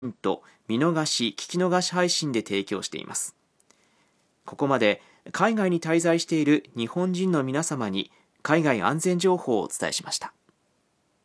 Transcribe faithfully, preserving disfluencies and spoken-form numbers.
と見逃し聞き逃し配信で提供しています。ここまで海外に滞在している日本人の皆様に海外安全情報をお伝えしました。